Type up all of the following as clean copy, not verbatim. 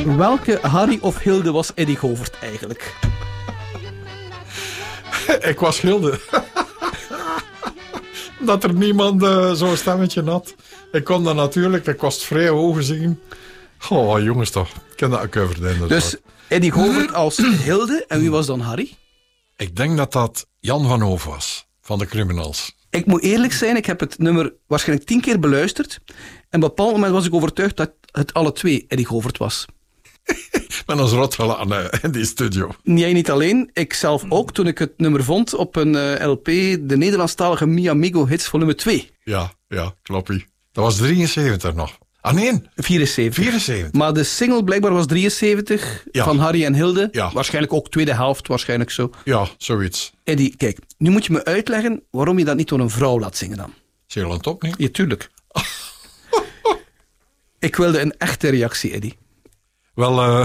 Welke Harry of Hilde was Eddy Govert eigenlijk? Ik was Hilde. Dat er niemand zo'n stemmetje had. Ik kon dat natuurlijk, ik was vrij hoog zingen. Oh, jongens toch. Ik ken dat ook verdienen. Dus Eddy Govert als Hilde. En wie was dan Harry? Ik denk dat dat Jan van Hoof was. Van de Criminals. Ik moet eerlijk zijn, ik heb het nummer waarschijnlijk 10 keer beluisterd. En op een bepaald moment was ik overtuigd dat het alle twee Eddy Govert was. Met ons rotgelaten in die studio. Jij niet alleen, ik zelf ook, toen ik het nummer vond op een LP, de Nederlandstalige Mi Amigo Hits volume 2. Ja, kloppie. Dat was 73 nog. Ah nee, 74. Maar de single blijkbaar was 73 van Harry en Hilde. Ja. Waarschijnlijk ook tweede helft, waarschijnlijk zo. Ja, zoiets. Eddy, kijk, nu moet je me uitleggen waarom je dat niet door een vrouw laat zingen dan. Zeer aan top, niet? Ja, tuurlijk. Ik wilde een echte reactie, Eddy. Wel,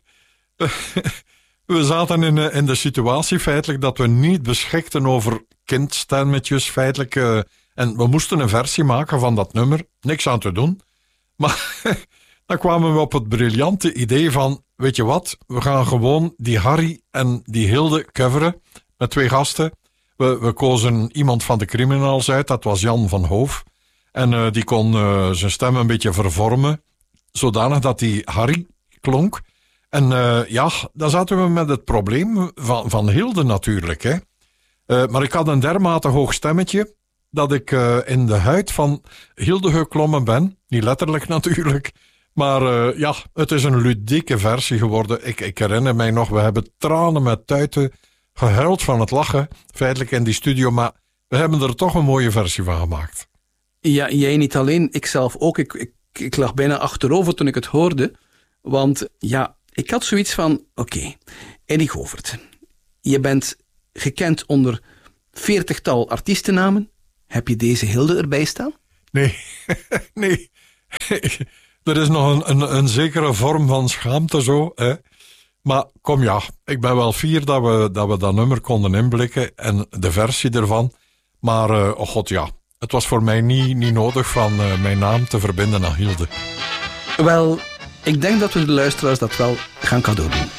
we zaten in de situatie feitelijk dat we niet beschikten over kindstemmetjes feitelijk. En we moesten een versie maken van dat nummer. Niks aan te doen. Maar dan kwamen we op het briljante idee van, weet je wat, we gaan gewoon die Harry en die Hilde coveren met 2 gasten. We kozen iemand van de Criminals uit, dat was Jan van Hoof. En die kon zijn stem een beetje vervormen, zodanig dat die Harry klonk. En dan zaten we met het probleem van Hilde natuurlijk. Hè. Maar ik had een dermate hoog stemmetje dat ik in de huid van Hilde geklommen ben. Niet letterlijk natuurlijk. Maar het is een ludieke versie geworden. Ik herinner mij nog, we hebben tranen met tuiten gehuild van het lachen. Feitelijk in die studio, maar we hebben er toch een mooie versie van gemaakt. Ja, jij niet alleen, ik zelf ook. Ik lag bijna achterover toen ik het hoorde. Want ja, ik had zoiets van, oké, Eddy Govert, je bent gekend onder 40-tal artiestennamen. Heb je deze Hilde erbij staan? Nee. Er is nog een zekere vorm van schaamte zo. Hè. Maar kom ja, ik ben wel fier dat we dat nummer konden inblikken en de versie ervan. Maar het was voor mij niet nodig van mijn naam te verbinden aan Hilde. Wel, ik denk dat we de luisteraars dat wel gaan cadeau doen.